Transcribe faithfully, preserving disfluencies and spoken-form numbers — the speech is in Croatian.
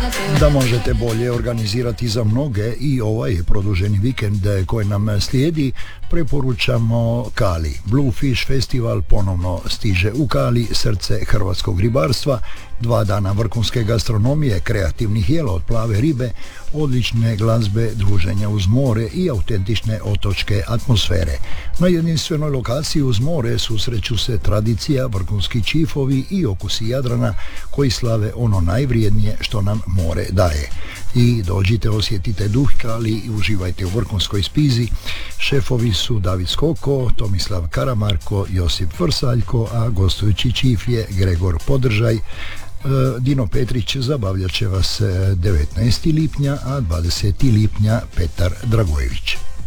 Da možete bolje organizirati za mnoge i ovaj produženi vikend koji nam slijedi, preporučamo Kali. Bluefish festival ponovno stiže u Kali, srce hrvatskog ribarstva. Dva dana vrhunske gastronomije, kreativnih jela od plave ribe, odlične glazbe, druženja uz more i autentične otočke atmosfere. Na jedinstvenoj lokaciji uz more susreću se tradicija, vrhunski čifovi i okusi Jadrana koji slave ono najvrijednije što nam more daje. I dođite, osjetite duh Kali i uživajte u vrhunskoj spizi. Šefovi su David Skoko, Tomislav Karamarko, Josip Vrsaljko, a gostujući čif je Gregor Podržaj. Dino Petrić zabavljat će vas devetnaestog lipnja, a dvadesetog lipnja Petar Dragojević.